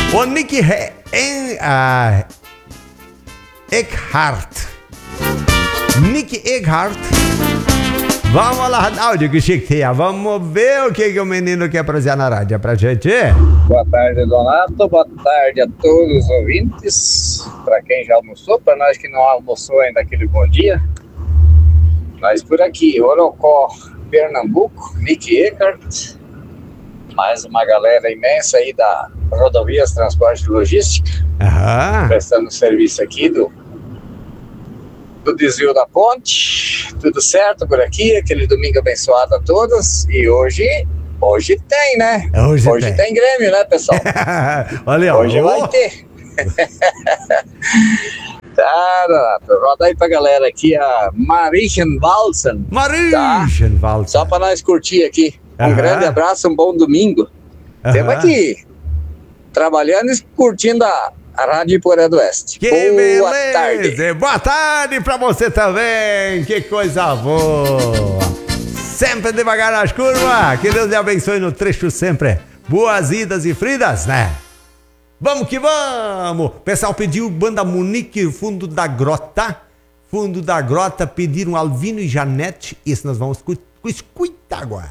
O Nick Eckhardt. Nick Eckhardt. Vamos lá, áudio que chiqueia. Vamos ver o que o menino quer trazer na rádio pra gente. Boa tarde, Donato. Boa tarde a todos os ouvintes. Para quem já almoçou, para nós que não almoçou ainda, aquele bom dia. Nós por aqui, Orocó, Pernambuco, Nick Eckhardt. Mais uma galera imensa aí da Rodovias Transporte e Logística. Prestando serviço aqui do desvio da ponte. Tudo certo por aqui, aquele domingo abençoado a todos. E hoje tem, né? Hoje tem Grêmio, né, pessoal? Olha, hoje vai ter. Tá, Donato. Roda aí pra galera aqui a Marienwalzen. Marienwalzen. Só pra nós curtir aqui. Um grande abraço, um bom domingo. Temos aqui trabalhando e curtindo a Rádio Porã do Oeste. Que boa beleza. tarde. Boa tarde pra você também. Que coisa boa. Sempre devagar nas curvas. Que Deus lhe abençoe no trecho sempre. Boas idas e fridas, né? Vamos que vamos. O pessoal pediu Banda Munique, Fundo da Grota. Fundo da Grota, pediram Alvino e Janete. Isso nós vamos escutar agora.